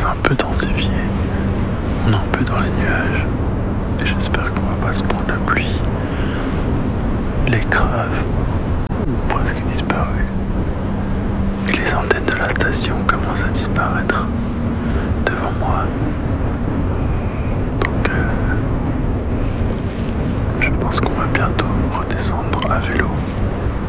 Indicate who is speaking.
Speaker 1: un peu densifié. On est un peu dans les nuages. Et j'espère qu'on va pas se prendre la pluie. Les graves ont presque disparu. Et les antennes de la station